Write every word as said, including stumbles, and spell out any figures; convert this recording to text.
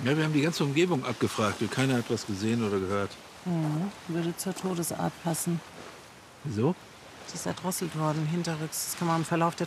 Ja, wir haben die ganze Umgebung abgefragt. Keiner hat was gesehen oder gehört. Mhm. Würde zur Todesart passen. Wieso? Sie ist erdrosselt worden, hinterrücks. Das kann man im Verlauf der